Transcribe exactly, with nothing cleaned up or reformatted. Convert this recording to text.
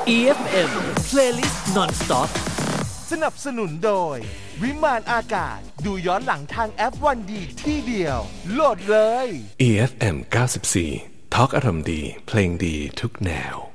อี เอฟ เอ็ม Playlist Non-Stop สนับสนุนโดยวิมานอากาศดูย้อนหลังทางแอปวันดีที่เดียวโหลดเลยอี เอฟ เอ็ม เก้าสิบสี่ ทอล์กอารมณ์ดีเพลงดีทุกแนว